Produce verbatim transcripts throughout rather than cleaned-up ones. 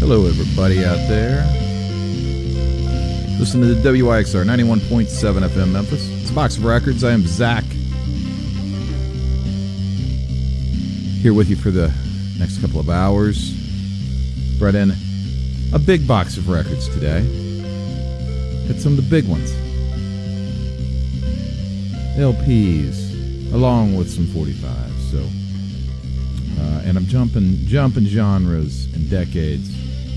Hello, everybody out there. Listen to the W Y X R ninety-one point seven F M Memphis. It's a Box of Records. I am Zach. Here with you for the next couple of hours. Brought in a big box of records today. Got some of the big ones. L Ps, along with some forty-fives. So, uh, and I'm jumping, jumping genres and decades.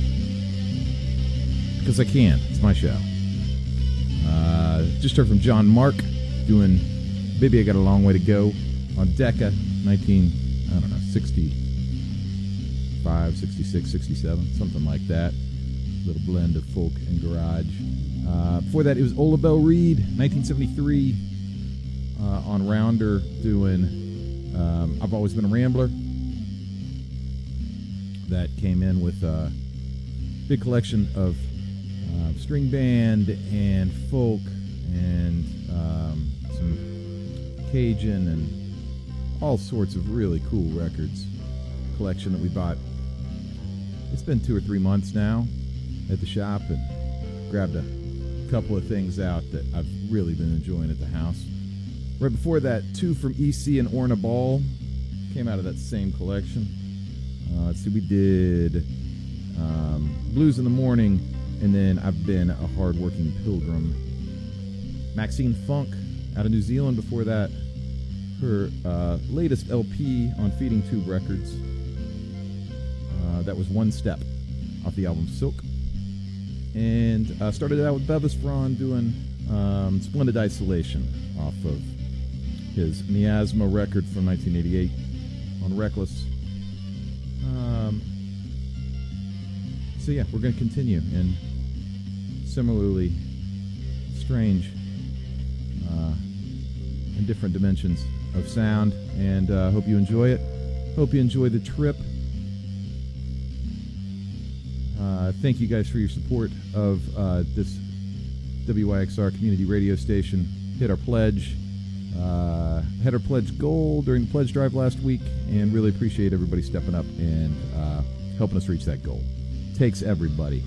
Because I can. It's my show. Uh, just heard from John Mark doing Baby I Got a Long Way to Go on Decca, nineteen, I don't know, sixty-five, sixty-six, sixty-seven, something like that. Little blend of folk and garage. Uh, before that, it was Ola Belle Reed, nineteen seventy-three, uh, on Rounder doing um, I've Always Been a Rambler. That came in with a big collection of Uh, string band and folk and um, some Cajun and all sorts of really cool records. Collection that we bought. It's been two or three months now at the shop, and grabbed a couple of things out that I've really been enjoying at the house. Right before that, two from E C and Orna Ball came out of that same collection. Uh, let's see, we did um, Blues in the Morning. And then I've Been a Hard-Working Pilgrim. Maxine Funk out of New Zealand before that. Her uh, latest L P on Feeding Tube Records. Uh, that was One Step off the album Silk. And uh, started out with Bevis Braun doing um, Splendid Isolation off of his Miasma record from nineteen eighty-eight on Reckless. Um, so yeah, we're going to continue in similarly strange uh, and different dimensions of sound, and uh, hope you enjoy it. Hope you enjoy the trip. Uh, thank you guys for your support of uh, this W Y X R community radio station. Hit our pledge. Uh, had our pledge goal during the pledge drive last week, and really appreciate everybody stepping up and uh, helping us reach that goal. Takes everybody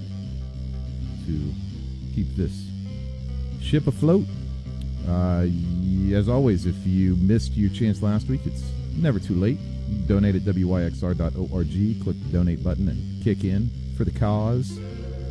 to keep this ship afloat. Uh, as always, if you missed your chance last week, it's never too late. Donate at W Y X R dot org. Click the donate button and kick in for the cause.